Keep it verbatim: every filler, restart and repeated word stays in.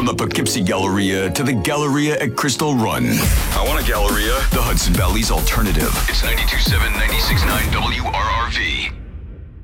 From the Poughkeepsie Galleria to the Galleria at Crystal Run. I want a Galleria. The Hudson Valley's alternative. It's ninety-two point seven, ninety-six point nine W R R.